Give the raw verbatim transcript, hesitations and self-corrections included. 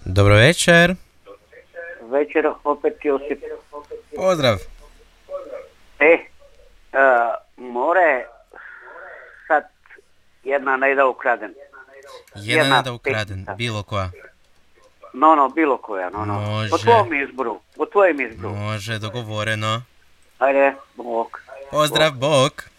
Dobro večer. Večer, opet Josip. Pozdrav. E, a, more, sad jedna ne da ukraden. Jedna Jedna ne da ukraden, pesmica. bilo koja. No, no, bilo koja, no, no. Može. Po tvom izboru, po tvojem izboru. Može, dogovoreno. Ajde, bok. Pozdrav, bok.